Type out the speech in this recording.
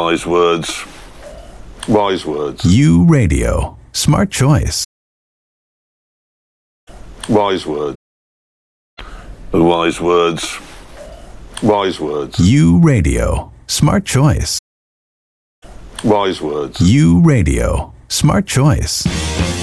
Wise words. Wise words. U Radio. Smart choice. Wise words. Wise words. Wise words. U Radio. Smart choice. Wise words. U Radio. Smart choice.